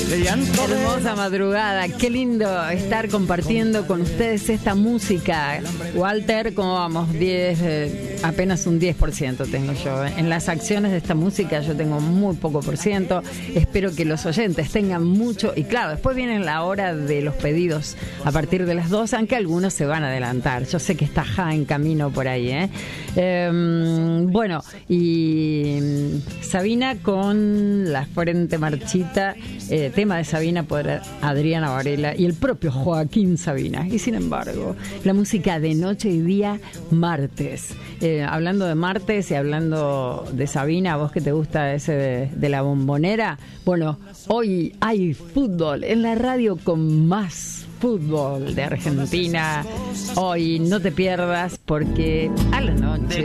Hermosa madrugada, qué lindo estar compartiendo con ustedes esta música. Walter, ¿cómo vamos? Apenas un 10% tengo yo. En las acciones de esta música yo tengo muy poco por ciento. Espero que los oyentes tengan mucho. Y claro, después viene la hora de los pedidos a partir de las 2, aunque algunos se van a adelantar. Yo sé que está Ja en camino por ahí, bueno, y Sabina con La Frente Marchita, tema de Sabina por Adriana Varela y el propio Joaquín Sabina. Y sin embargo, la música de noche y día, martes. Hablando de martes y hablando de Sabina, ¿a vos que te gusta ese de la Bombonera? Bueno, hoy hay fútbol en la radio con más fútbol de Argentina. Hoy no te pierdas porque a la noche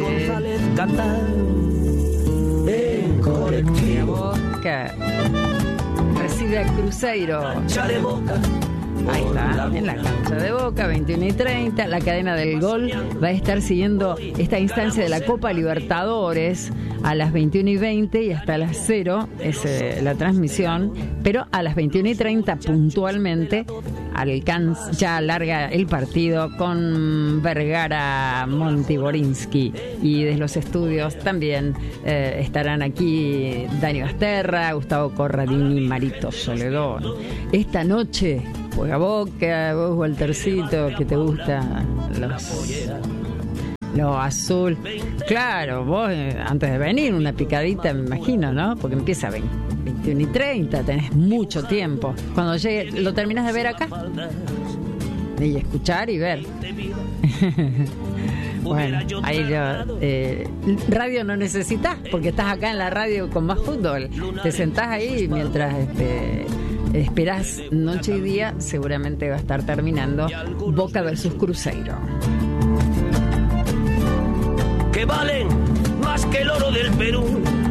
Boca recibe a Cruzeiro. Ahí está, en la cancha de Boca, 21:30. La cadena del Gol va a estar siguiendo esta instancia de la Copa Libertadores a las 21:20 y hasta las 0 es la transmisión, pero a las 21:30 puntualmente ya larga el partido con Vergara Montiborinsky, y desde los estudios también estarán aquí Dani Basterra, Gustavo Corradini, Marito Soledón. Esta noche juega Boca, vos Waltercito, que te gusta lo azul. Claro, vos antes de venir una picadita, me imagino, ¿no? Porque empieza a 21:30, tenés mucho tiempo. Cuando llegue, ¿lo terminas de ver acá? Y escuchar y ver. Bueno, ahí radio no necesitas, porque estás acá en la radio con más fútbol. Te sentás ahí mientras esperás noche y día. Seguramente va a estar terminando Boca versus Cruzeiro. Que valen más que el oro del Perú.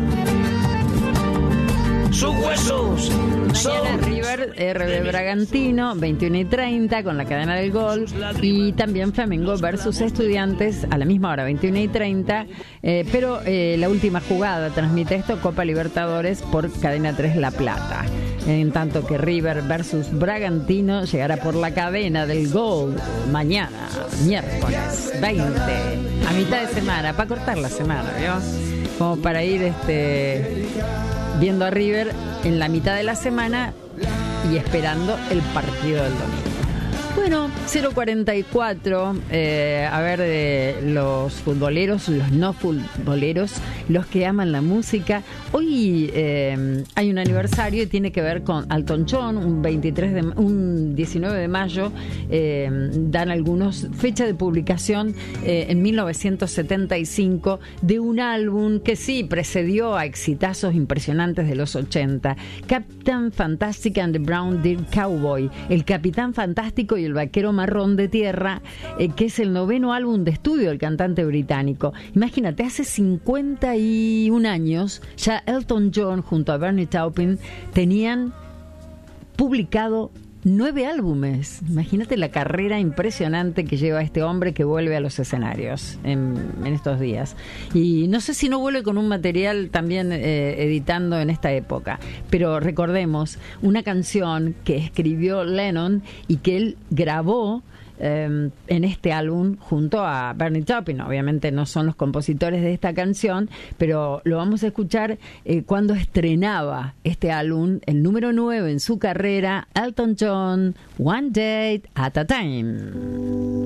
Sus huesos son... Mañana River, RB Bragantino, 21:30 con la cadena del Gol, y también Flamengo versus Estudiantes a la misma hora, 21:30, pero la última jugada transmite esto, Copa Libertadores por Cadena 3 La Plata. En tanto que River versus Bragantino llegará por la cadena del Gol mañana, miércoles 20, a mitad de semana, para cortar la semana, ¿vio? Como para ir viendo a River en la mitad de la semana y esperando el partido del domingo. Bueno, 0:44, a ver, los futboleros, los no futboleros, los que aman la música. Hoy hay un aniversario y tiene que ver con Elton John, un 19 de mayo, dan algunos, fecha de publicación en 1975 de un álbum que sí precedió a exitazos impresionantes de los 80, Captain Fantastic and the Brown Deer Cowboy, el Capitán Fantástico y el Vaquero Marrón de Tierra, que es el 9º álbum de estudio del cantante británico. Imagínate, hace 51 años ya Elton John junto a Bernie Taupin tenían publicado 9 álbumes. Imagínate la carrera impresionante que lleva este hombre que vuelve a los escenarios en estos días. Y no sé si no vuelve con un material también editando en esta época. Pero recordemos una canción que escribió Lennon y que él grabó en este álbum junto a Bernie Taupin. Obviamente no son los compositores de esta canción, pero lo vamos a escuchar cuando estrenaba este álbum, el número 9 en su carrera, Elton John, One Day at a Time.